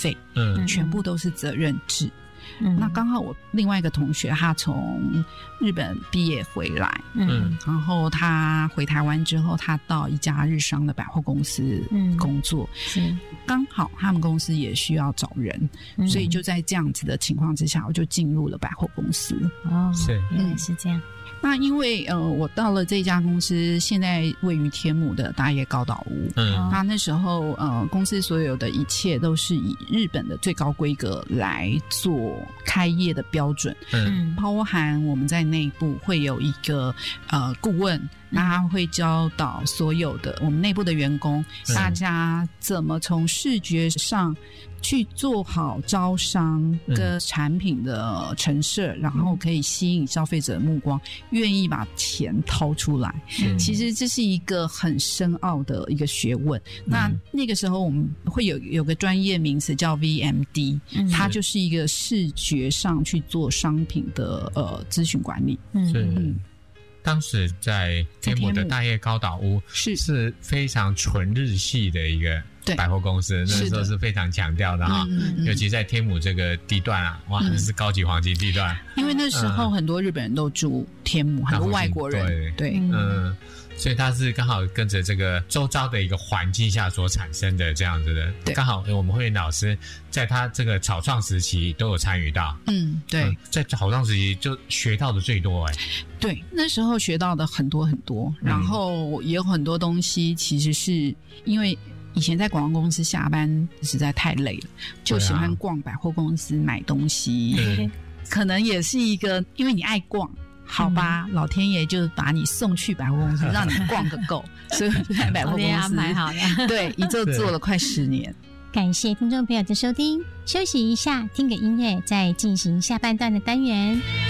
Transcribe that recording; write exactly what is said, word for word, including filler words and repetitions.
费， 嗯， 全部都是责任制。嗯，那刚好我另外一个同学他从日本毕业回来，嗯，然后他回台湾之后，他到一家日商的百货公司工作，嗯，刚好他们公司也需要找人，嗯，所以就在这样子的情况之下，我就进入了百货公司。 哦，是，原来是这样。 那因为呃，我到了这家公司，现在位于天母的大叶高岛屋。嗯，那那时候呃，公司所有的一切都是以日本的最高规格来做开业的标准。嗯，包含我们在内部会有一个呃顾问，那他会教导所有的我们内部的员工，大家怎么从视觉上去做好招商跟产品的陈设，嗯，然后可以吸引消费者的目光，愿意把钱掏出来。嗯，其实这是一个很深奥的一个学问。嗯，那那个时候我们会有有个专业名词叫 V M D，嗯，它就是一个视觉上去做商品的呃咨询管理。 嗯嗯。当时在天母的大叶高岛屋是是非常纯日系的一个百货公司，那时候是非常强调的哈，嗯嗯，尤其在天母这个地段啊，哇，那，嗯，是高级黄金地段。 因为那时候很多日本人都住天母，嗯，很多外国人，对，对， 嗯。所以它是刚好跟着这个周遭的一个环境下所产生的这样子的，刚好我们慧玲老师在他这个草创时期都有参与到。 嗯，对，嗯， 在草创时期就学到的最多。哎， 对，那时候学到的很多很多，然后也有很多东西其实是因为以前在广告公司下班实在太累了，就喜欢逛百货公司买东西，嗯，可能也是一个因为你爱逛，好吧，嗯，老天爷就把你送去百货公司，让你逛个够，所以我就在百货公司安排好了， 对，一做做了快十年。 感谢听众朋友的收听，休息一下，听个音乐，再进行下半段的单元。